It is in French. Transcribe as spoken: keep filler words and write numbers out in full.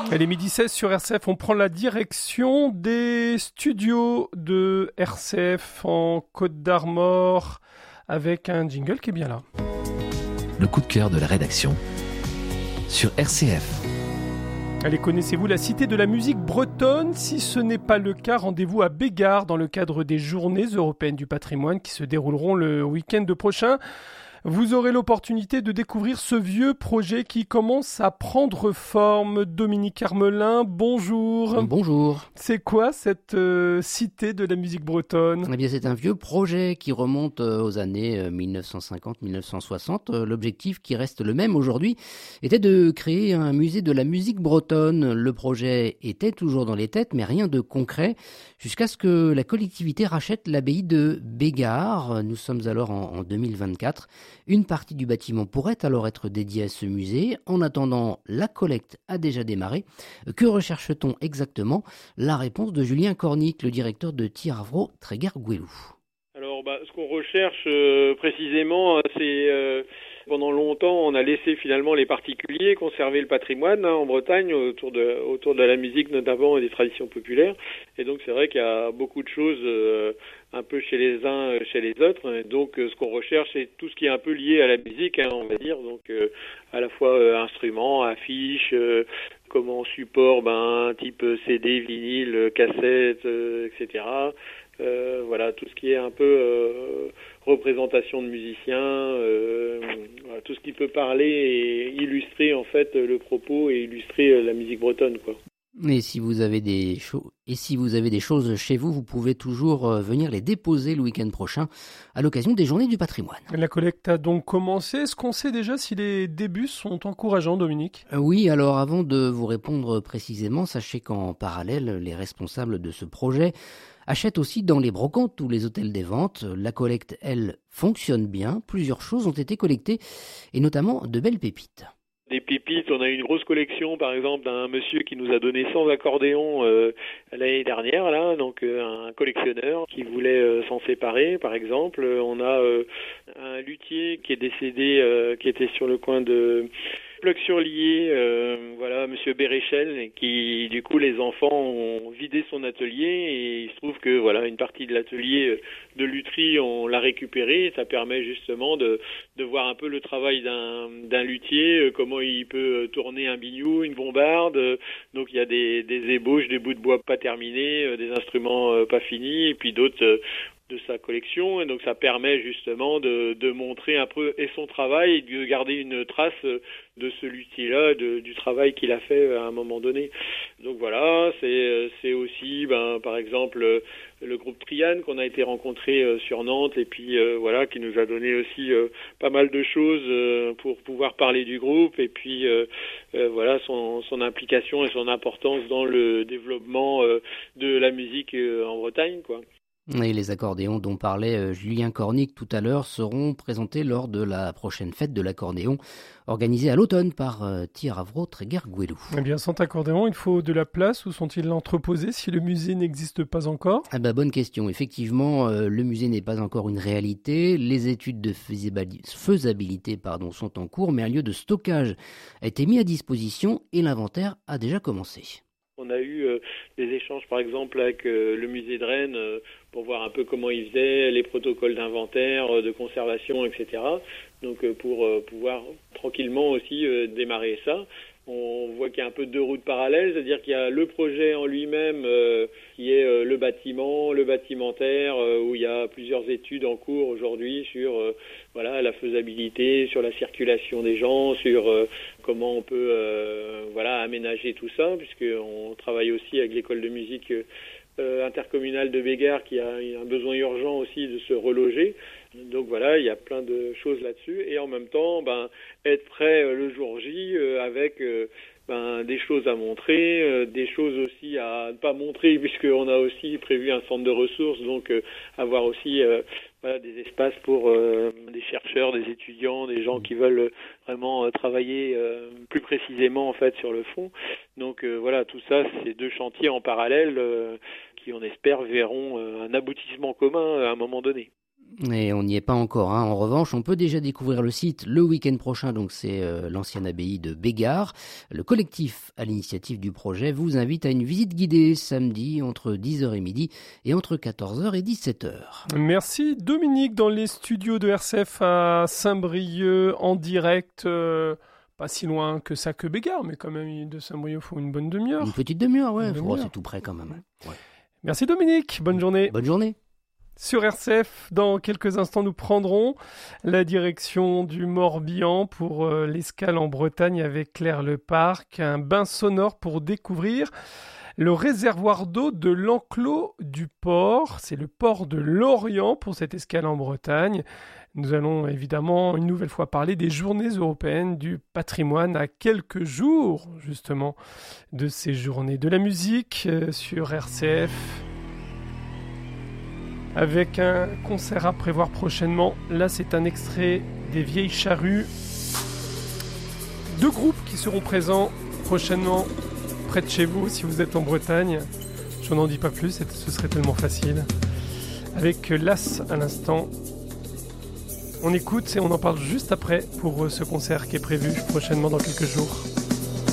Elle est midi seize sur R C F, on prend la direction des studios de R C F en Côte d'Armor avec un jingle qui est bien là. Le coup de cœur de la rédaction sur R C F. Allez, connaissez-vous la Cité de la musique bretonne ? Si ce n'est pas le cas, rendez-vous à Bégard dans le cadre des Journées européennes du patrimoine qui se dérouleront le week-end prochain. Vous aurez l'opportunité de découvrir ce vieux projet qui commence à prendre forme. Dominique Armelin, bonjour. Bonjour. C'est quoi cette euh, Cité de la musique bretonne ? Eh bien, c'est un vieux projet qui remonte aux années dix-neuf cent cinquante à dix-neuf cent soixante. L'objectif, qui reste le même aujourd'hui, était de créer un musée de la musique bretonne. Le projet était toujours dans les têtes, mais rien de concret, jusqu'à ce que la collectivité rachète l'abbaye de Bégard. Nous sommes alors en, en deux mille vingt-quatre. Une partie du bâtiment pourrait alors être dédiée à ce musée. En attendant, la collecte a déjà démarré. Que recherche-t-on exactement ? La réponse de Julien Cornic, le directeur de Tiravro Tréguer-Gouelou. Alors, bah, ce qu'on recherche euh, précisément, c'est... Euh Pendant longtemps, on a laissé finalement les particuliers conserver le patrimoine hein, en Bretagne autour de autour de la musique notamment et des traditions populaires. Et donc c'est vrai qu'il y a beaucoup de choses euh, un peu chez les uns, chez les autres. Et donc euh, ce qu'on recherche, c'est tout ce qui est un peu lié à la musique, hein, on va dire. Donc euh, à la fois euh, instruments, affiches, euh, comment support, ben type C D, vinyle, cassette, euh, et cetera. Euh, voilà, tout ce qui est un peu euh, représentation de musiciens, euh, voilà, tout ce qui peut parler et illustrer en fait le propos et illustrer la musique bretonne, quoi. Et si vous avez des cho- et si vous avez des choses chez vous, vous pouvez toujours venir les déposer le week-end prochain à l'occasion des Journées du patrimoine. La collecte a donc commencé. Est-ce qu'on sait déjà si les débuts sont encourageants, Dominique ? Oui, alors avant de vous répondre précisément, sachez qu'en parallèle, les responsables de ce projet achètent aussi dans les brocantes ou les hôtels des ventes. La collecte, elle, fonctionne bien. Plusieurs choses ont été collectées et notamment de belles pépites. Des pépites, on a une grosse collection par exemple d'un monsieur qui nous a donné cent accordéons euh, l'année dernière, là, donc euh, un collectionneur qui voulait euh, s'en séparer par exemple. On a euh, un luthier qui est décédé, euh, qui était sur le coin de Pleuc-sur-Lier, euh, voilà, monsieur Béréchel, qui du coup les enfants ont vidé son atelier et il se trouve que voilà une partie de l'atelier de lutherie on l'a récupéré. Ça permet justement de de voir un peu le travail d'un d'un luthier, comment il peut tourner un biniou, une bombarde. Donc il y a des des ébauches, des bouts de bois pas terminés, des instruments pas finis et puis d'autres de sa collection, et donc ça permet justement de, de montrer un peu et son travail et de garder une trace de ce luthier-là, de, du travail qu'il a fait à un moment donné. Donc voilà, c'est, c'est aussi, ben, par exemple, le groupe Triane qu'on a été rencontré sur Nantes et puis euh, voilà, qui nous a donné aussi euh, pas mal de choses euh, pour pouvoir parler du groupe et puis euh, euh, voilà son, son implication et son importance dans le développement euh, de la musique euh, en Bretagne, quoi. Et les accordéons dont parlait Julien Cornic tout à l'heure seront présentés lors de la prochaine fête de l'accordéon organisée à l'automne par Tiravro Tréguer-Gouelou. Eh bien, sans accordéon, il faut de la place. Où sont-ils entreposés si le musée n'existe pas encore ? Ah bah, bonne question. Effectivement, euh, le musée n'est pas encore une réalité. Les études de faisabilité, faisabilité pardon, sont en cours, mais un lieu de stockage a été mis à disposition et l'inventaire a déjà commencé. On a eu euh, des échanges, par exemple, avec euh, le musée de Rennes euh, pour voir un peu comment ils faisaient, les protocoles d'inventaire, euh, de conservation, et cetera. Donc, euh, pour euh, pouvoir tranquillement aussi euh, démarrer ça. On voit qu'il y a un peu deux routes parallèles, c'est-à-dire qu'il y a le projet en lui-même euh, qui est euh, le bâtiment, le bâtimentaire, euh, où il y a plusieurs études en cours aujourd'hui sur euh, voilà la faisabilité, sur la circulation des gens, sur euh, comment on peut euh, voilà aménager tout ça, puisqu'on travaille aussi avec l'école de musique euh, intercommunale de Bégard qui a un besoin urgent aussi de se reloger. Donc voilà, il y a plein de choses là-dessus et en même temps, ben être prêt euh, le jour J euh, avec euh, ben des choses à montrer, euh, des choses aussi à ne pas montrer puisqu'on a aussi prévu un centre de ressources, donc euh, avoir aussi euh, voilà des espaces pour euh, des chercheurs, des étudiants, des gens qui veulent vraiment euh, travailler euh, plus précisément en fait sur le fond. Donc euh, voilà, tout ça, c'est deux chantiers en parallèle euh, qui, on espère, verront euh, un aboutissement commun à un moment donné. Et on n'y est pas encore. Hein. En revanche, on peut déjà découvrir le site le week-end prochain. Donc c'est euh, l'ancienne abbaye de Bégard. Le collectif à l'initiative du projet vous invite à une visite guidée samedi entre dix heures et midi et entre quatorze heures et dix-sept heures. Merci Dominique dans les studios de R C F à Saint-Brieuc en direct. Euh, pas si loin que ça que Bégard, mais quand même de Saint-Brieuc, il faut une bonne demi-heure. Une petite demi-heure, ouais. Une demi-heure. Oh, c'est tout près quand même. Ouais. Merci Dominique. Bonne journée. Bonne journée. Sur R C F, dans quelques instants, nous prendrons la direction du Morbihan pour euh, l'escale en Bretagne avec Claire Leparc, un bain sonore pour découvrir le réservoir d'eau de l'enclos du port. C'est le port de Lorient pour cette escale en Bretagne. Nous allons évidemment une nouvelle fois parler des journées européennes du patrimoine à quelques jours justement de ces journées. De la musique euh, sur R C F. Avec un concert à prévoir prochainement. Là, c'est un extrait des Vieilles Charrues. Deux groupes qui seront présents prochainement près de chez vous, si vous êtes en Bretagne. Je n'en dis pas plus, ce serait tellement facile. Avec Las à l'instant. On écoute et on en parle juste après pour ce concert qui est prévu prochainement dans quelques jours.